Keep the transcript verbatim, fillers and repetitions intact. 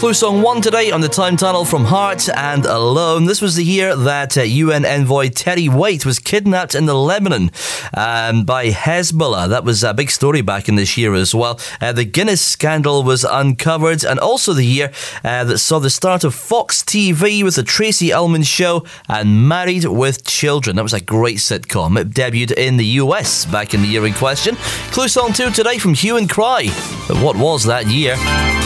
Clue Song one today on the Time Tunnel from Heart and Alone. This was the year that uh, U N envoy Terry Waite was kidnapped in the Lebanon um, by Hezbollah. That was a big story back in this year as well. Uh, the Guinness scandal was uncovered, and also the year uh, that saw the start of Fox T V with the Tracy Ullman Show and Married with Children. That was a great sitcom. It debuted in the U S back in the year in question. Clue Song two today from Hue and Cry. But what was that year?